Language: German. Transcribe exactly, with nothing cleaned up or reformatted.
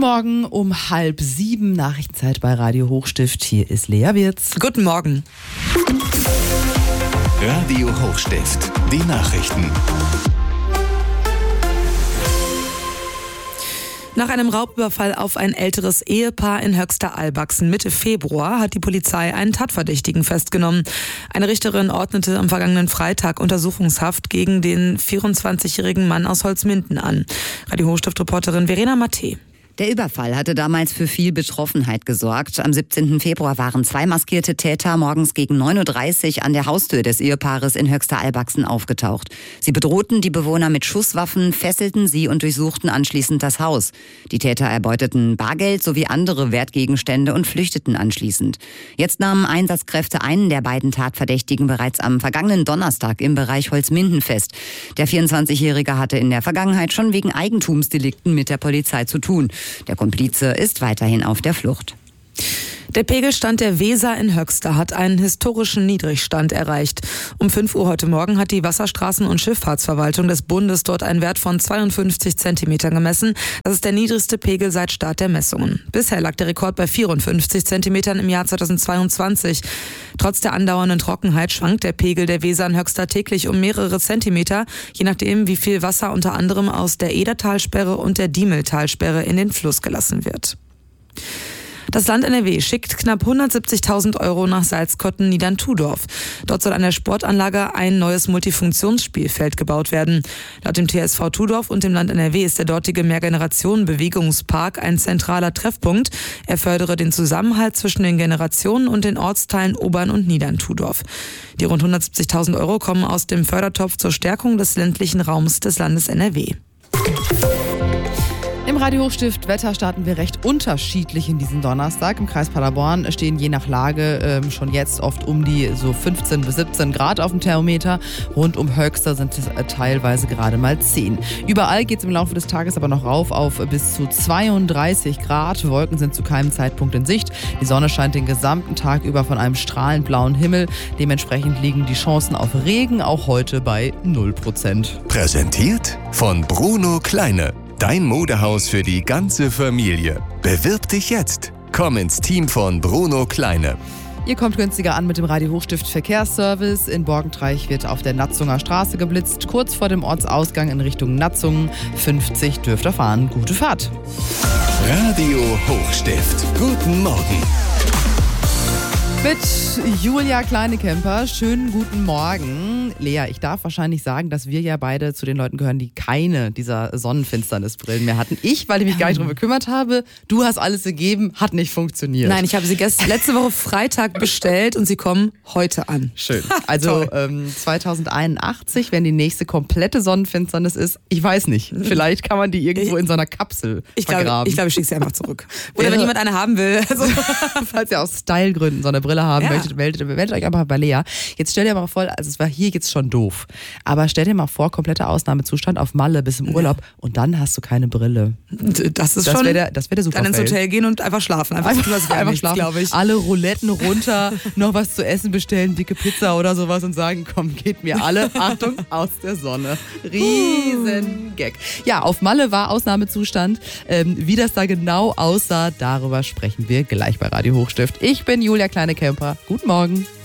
Morgen um halb sieben, Nachrichtenzeit bei Radio Hochstift. Hier ist Lea Wirz. Guten Morgen. Radio Hochstift, die Nachrichten. Nach einem Raubüberfall auf ein älteres Ehepaar in Höxter-Albachsen Mitte Februar hat die Polizei einen Tatverdächtigen festgenommen. Eine Richterin ordnete am vergangenen Freitag Untersuchungshaft gegen den vierundzwanzigjährigen Mann aus Holzminden an. Radio Hochstift-Reporterin Verena Matte. Der Überfall hatte damals für viel Betroffenheit gesorgt. Am siebzehnten Februar waren zwei maskierte Täter morgens gegen neun Uhr dreißig an der Haustür des Ehepaares in Höxter-Albachsen aufgetaucht. Sie bedrohten die Bewohner mit Schusswaffen, fesselten sie und durchsuchten anschließend das Haus. Die Täter erbeuteten Bargeld sowie andere Wertgegenstände und flüchteten anschließend. Jetzt nahmen Einsatzkräfte einen der beiden Tatverdächtigen bereits am vergangenen Donnerstag im Bereich Holzminden fest. Der vierundzwanzigjährige hatte in der Vergangenheit schon wegen Eigentumsdelikten mit der Polizei zu tun. Der Komplize ist weiterhin auf der Flucht. Der Pegelstand der Weser in Höxter hat einen historischen Niedrigstand erreicht. Um fünf Uhr heute Morgen hat die Wasserstraßen- und Schifffahrtsverwaltung des Bundes dort einen Wert von zweiundfünfzig Zentimetern gemessen. Das ist der niedrigste Pegel seit Start der Messungen. Bisher lag der Rekord bei vierundfünfzig Zentimetern im Jahr zweitausendzweiundzwanzig. Trotz der andauernden Trockenheit schwankt der Pegel der Weser in Höxter täglich um mehrere Zentimeter, je nachdem, wie viel Wasser unter anderem aus der Edertalsperre und der Diemeltalsperre in den Fluss gelassen wird. Das Land N R W schickt knapp hundertsiebzigtausend Euro nach Salzkotten-Niedern-Tudorf. Dort soll an der Sportanlage ein neues Multifunktionsspielfeld gebaut werden. Laut dem T S V Tudorf und dem Land N R W ist der dortige Mehrgenerationen-Bewegungspark ein zentraler Treffpunkt. Er fördere den Zusammenhalt zwischen den Generationen und den Ortsteilen Obern- und Niedern-Tudorf. Die rund hundertsiebzigtausend Euro kommen aus dem Fördertopf zur Stärkung des ländlichen Raums des Landes N R W. Im Radio Hochstift Wetter starten wir recht unterschiedlich in diesem Donnerstag. Im Kreis Paderborn stehen je nach Lage ähm, schon jetzt oft um die so fünfzehn bis siebzehn Grad auf dem Thermometer. Rund um Höxter sind es äh, teilweise gerade mal zehn. Überall geht es im Laufe des Tages aber noch rauf auf bis zu zweiunddreißig Grad. Wolken sind zu keinem Zeitpunkt in Sicht. Die Sonne scheint den gesamten Tag über von einem strahlend blauen Himmel. Dementsprechend liegen die Chancen auf Regen auch heute bei null Prozent. Präsentiert von Bruno Kleine. Dein Modehaus für die ganze Familie. Bewirb dich jetzt. Komm ins Team von Bruno Kleine. Ihr kommt günstiger an mit dem Radio Hochstift Verkehrsservice. In Borgentreich wird auf der Natzunger Straße geblitzt. Kurz vor dem Ortsausgang in Richtung Natzungen. fünfzig dürft ihr fahren. Gute Fahrt. Radio Hochstift. Guten Morgen. Mit Julia Kleinekemper. Schönen guten Morgen. Lea, ich darf wahrscheinlich sagen, dass wir ja beide zu den Leuten gehören, die keine dieser Sonnenfinsternisbrillen mehr hatten. Ich, weil ich mich gar nicht darum gekümmert habe. Du hast alles gegeben, hat nicht funktioniert. Nein, ich habe sie gestern, letzte Woche Freitag bestellt und sie kommen heute an. Schön. Also ähm, zweitausendeinundachtzig, wenn die nächste komplette Sonnenfinsternis ist, ich weiß nicht. Vielleicht kann man die irgendwo in so einer Kapsel ich vergraben. Glaube, ich glaube, ich schicke sie einfach zurück. Oder ja, wenn jemand eine haben will. Also. Falls ihr aus Stylegründen so eine Brille haben ja. möchtet, meldet, meldet euch einfach bei Lea. Jetzt stell dir mal vor, also es war hier jetzt schon doof, aber stell dir mal vor, kompletter Ausnahmezustand auf Malle bis im Urlaub ja. und dann hast du keine Brille. Das ist das schon, wär der, das wäre der super dann ins Hotel gehen und einfach schlafen. Einfach, einfach, einfach, einfach schlafen, glaube ich. Alle Rouletten runter, noch was zu essen bestellen, dicke Pizza oder sowas und sagen, komm, geht mir alle, Achtung, aus der Sonne. Riesen Gag. Ja, auf Malle war Ausnahmezustand. Ähm, wie das da genau aussah, darüber sprechen wir gleich bei Radio Hochstift. Ich bin Julia Kleinekemper. Guten Morgen.